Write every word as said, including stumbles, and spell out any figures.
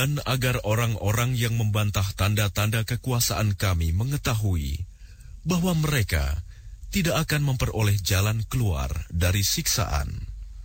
Dan agar orang-orang yang membantah tanda-tanda kekuasaan kami mengetahui bahwa mereka tidak akan memperoleh jalan keluar dari siksaan.